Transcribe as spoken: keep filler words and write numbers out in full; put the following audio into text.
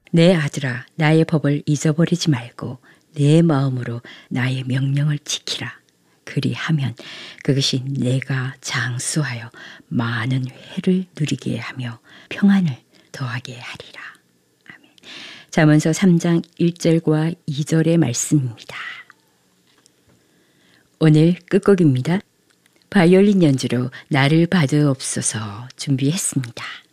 내 아들아, 나의 법을 잊어버리지 말고 내 마음으로 나의 명령을 지키라. 그리하면 그것이 내가 장수하여 많은 회를 누리게 하며 평안을 더하게 하리라. 아멘. 잠언서 삼 장 일 절과 이 절의 말씀입니다. 오늘 끝곡입니다. 바이올린 연주로 나를 받으옵소서 준비했습니다.